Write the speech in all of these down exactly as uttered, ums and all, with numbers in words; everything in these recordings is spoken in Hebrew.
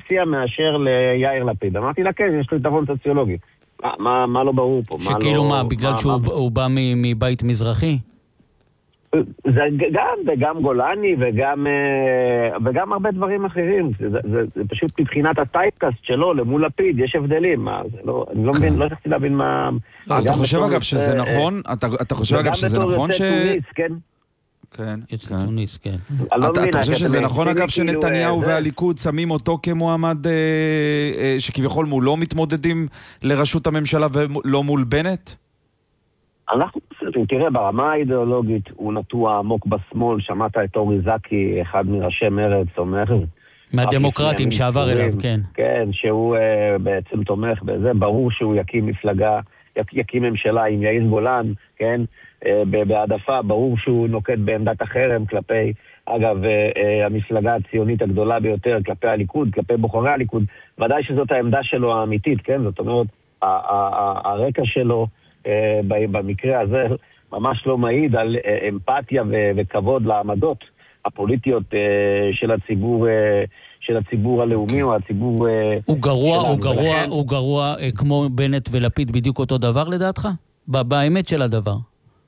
הקואליציה מאשר ליאיר לפיד. אמרתי לה, כן, יש לו יתרון סוציולוגי. מה, מה, מה לא ברור פה? שכאילו מה, מה, לא, בגלל מה, שהוא מה... הוא בא מבית מזרחי? זה גם, וגם גולני, וגם, וגם הרבה דברים אחרים. זה, זה, זה פשוט מבחינת הטייפקאסט שלו למול לפיד, יש הבדלים. מה, זה לא, אני לא מבין, לא הצלחתי להבין מה... אתה חושב אגב שזה נכון? אתה חושב אגב שזה נכון ש... כן? כן, יוצא טוניס, כן. אתה חושב שזה נכון אגב שנתניהו והליכוד שמים אותו כמועמד שכביכול מולו מתמודדים לראשות הממשלה ולא מול בנט? אנחנו, תראה, ברמה האידיאולוגית הוא נטוע עמוק בשמאל, שמעת את אורי זקי, אחד מראשי מרץ, אומר... מהדמוקרטים שעבר אליו, כן. כן, שהוא uh, בעצם תומך בזה, ברור שהוא יקים מפלגה, יק, יקים ממשלה עם יאיר גולן, כן, uh, בהעדפה, ברור שהוא נוקט בעמדת החרם כלפי, אגב, uh, uh, המפלגה הציונית הגדולה ביותר, כלפי הליכוד, כלפי בוחרי הליכוד, ודאי שזאת העמדה שלו האמיתית, כן, זאת אומרת, הרקע שלו, במקרה הזה ממש לא מעיד על אמפתיה וכבוד לעמדות הפוליטיות של הציבור של הציבור הלאומי או הציבור הוא גרוע, הוא גרוע, הוא גרוע כמו בנט ולפיד בדיוק אותו דבר לדעתך? באמת של הדבר.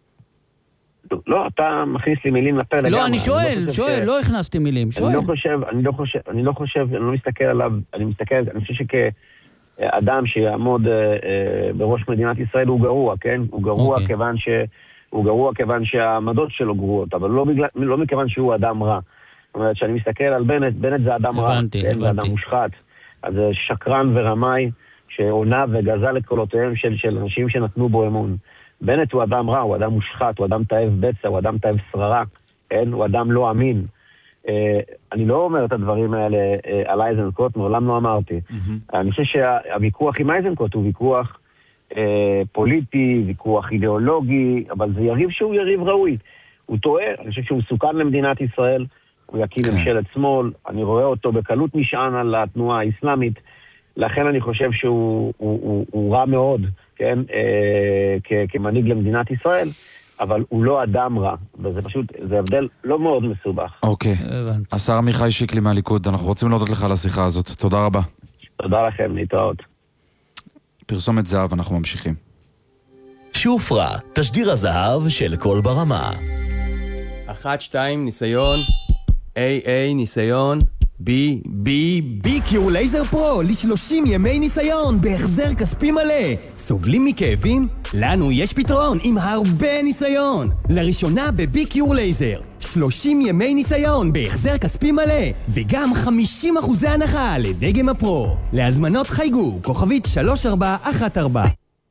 לא, אתה מכניס לי מילים לפה לגמרי. לא, אני שואל, שואל, לא הכנסתי מילים, שואל. אני לא חושב, אני לא חושב, אני לא חושב, אני לא מסתכל עליו, אני מסתכל, אני חושב שכ אדם שיעמוד אה, אה, בראש מדינת ישראל הוא גרוע, כן? הוא גרוע okay. כיוון ש... הוא גרוע כיוון שהעמדות שלו גרועות, אבל לא, בגלל... לא מכיוון שהוא אדם רע. זאת אומרת, שאני מסתכל על בנט, בנט זה אדם הבנתי, רע, כן? זה אדם מושחת. אז זה שקרן ורמאי שעונה וגזל את קולותיהם של, של אנשים שנתנו בו אמון. בנט הוא אדם רע, הוא אדם מושחת, הוא אדם תאב בצע, הוא אדם תאב שררה, כן? הוא אדם לא אמין. אני לא אומר את הדברים האלה על אייזנקוט, מעולם לא אמרתי. אני חושב שהוויכוח עם אייזנקוט הוא ויכוח פוליטי, ויכוח אידיאולוגי, אבל זה יריב שהוא יריב ראוי. הוא טועה, אני חושב שהוא מסוכן למדינת ישראל, הוא יקים ממשלת שמאל, אני רואה אותו בקלות נשען על התנועה האסלאמית, לכן אני חושב שהוא הוא, הוא, הוא רע מאוד, כן, כמנהיג למדינת ישראל, אבל הוא לא אדם רע, וזה פשוט, זה הבדל לא מאוד מסובך. אוקיי. השר עמיחי שיקלי מהליכוד, אנחנו רוצים להודות לך על השיחה הזאת. תודה רבה. תודה לכם, להתראות. פרסומת זהב, אנחנו ממשיכים. שופרה, תשדיר הזהב של כל ברמה. אחת, שתיים, ניסיון. איי, איי, ניסיון. בי, בי, בי קיו לייזר פרו, ל-שלושים ימי ניסיון, בהחזר כספי מלא. סובלים מכאבים? לנו יש פתרון עם הרבה ניסיון. לראשונה בבי קיו לייזר, שלושים ימי ניסיון, בהחזר כספי מלא, וגם חמישים אחוז הנחה לדגם הפרו. להזמנות חייגו, כוכבית שלוש ארבע אחת ארבע.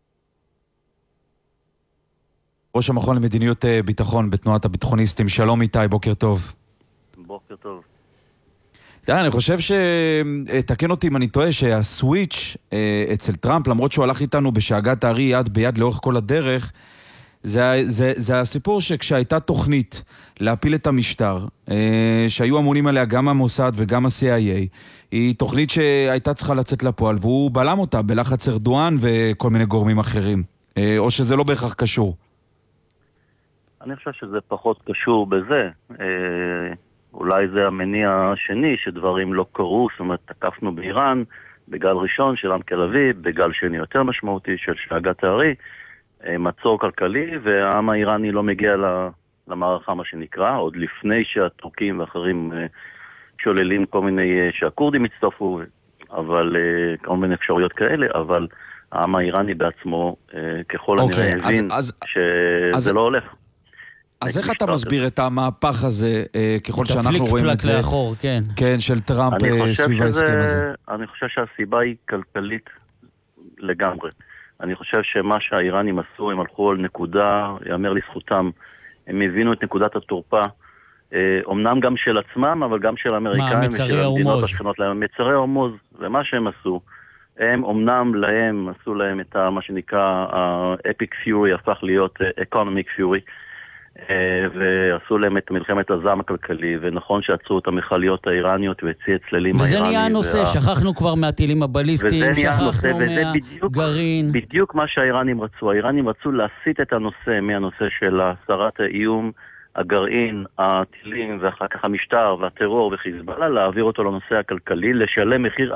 ראש המכון למדיניות ביטחון בתנועת הביטחוניסטים, שלום איתי, בוקר טוב. בוקר טוב. תראה, אני חושב ש... תקן אותי אם אני טועה, שהסוויץ' אצל טראמפ, למרות שהוא הלך איתנו בשאגת הארי יד ביד לאורך כל הדרך, זה, זה, זה הסיפור שכשהייתה תוכנית להפיל את המשטר, שהיו אמונים עליה גם המוסד וגם ה-סי איי איי, היא תוכנית שהייתה צריכה לצאת לפועל, והוא בלם אותה בלחץ ארדואן וכל מיני גורמים אחרים. או שזה לא בהכרח קשור? אני חושב שזה פחות קשור בזה. אולי זה המניע השני שדברים לא קרו, זאת אומרת, תקפנו באיראן בגל ראשון של עם אביב, בגל שני יותר משמעותי של שאגת הארי, מצור כלכלי, והעם האיראני לא מגיע למערכה מה שנקרא, עוד לפני שהטורקים ואחרים שוללים כל מיני, שהקורדים הצטרפו, אבל כל מיני אפשרויות כאלה, אבל העם האיראני בעצמו ככל הנראה הבין שזה לא הולך. אז איך אתה מסביר את המהפך הזה, ככל שאנחנו רואים את זה, לאחור, כן. כן, של טראמפ סביב ההסכם הזה? אני חושב שהסיבה היא כלכלית לגמרי. אני חושב שמה שהאיראנים עשו, הם הלכו על נקודה, יאמר לזכותם, הם הבינו את נקודת התורפה, אומנם גם של עצמם, אבל גם של האמריקאים ושל המדינות השכנות להם, מצרי הורמוז, ומה שהם עשו, הם אומנם להם, עשו להם את מה שנקרא, האפיק פיורי הפך להיות אקונומיק פיורי, ועשו להם את מלחמת הזעם הכלכלי, ונכון שעצרו את המחליות האיראניות והציע צללים האיראני. וזה נהיה הנושא, שכחנו כבר מהטילים הבליסטיים, שכחנו מהגרעין. בדיוק מה שהאיראנים רצו. האיראנים רצו להסיט את הנושא מהנושא של הסרת האיום, הגרעין, הטילים, ואחר כך המשטר והטרור וחיזבאללה, להעביר אותו לנושא הכלכלי, לשלם מחיר